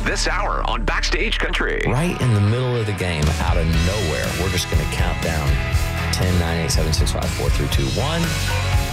this hour on Backstage Country. Right in the middle of the game, out of nowhere, we're just going to count down 10, 9, 8, 7, 6, 5, 4, 3, 2, 1.